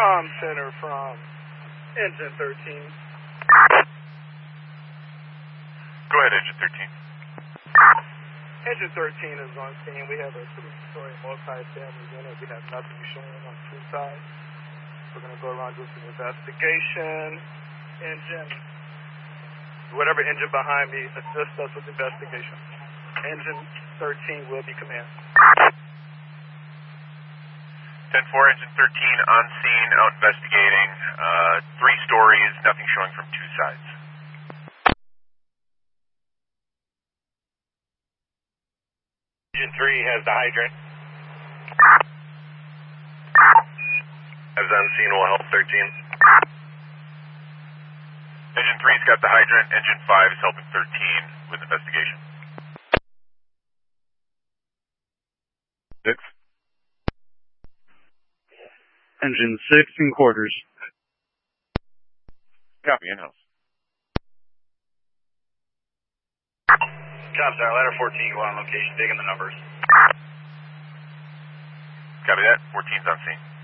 comm center from engine 13. Go ahead, engine 13. Engine 13 is on scene. We have a two-story multi-family unit. We have nothing showing on two sides. We're going to go around do some investigation. Engine, whatever engine behind me, assist us with investigation. Engine 13 will be command. 10-4, engine 13 on scene, out investigating. 3 stories, nothing showing from 2 sides. Engine 3 has the hydrant. As on scene will help 13. Engine 3's got the hydrant, engine 5 is helping 13 with investigation. 6. Engine 6 in quarters. Copy, in-house. Comstar, ladder 14, go on location, digging the numbers. Copy that, 14's on scene.